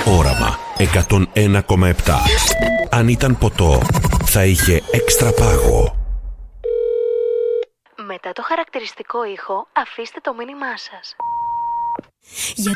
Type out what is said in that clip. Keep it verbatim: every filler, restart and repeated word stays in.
Όραμα εκατόν ένα κόμμα επτά. Αν ήταν ποτό, θα είχε έξτρα πάγο. Μετά το χαρακτηριστικό ήχο, αφήστε το μήνυμά σας.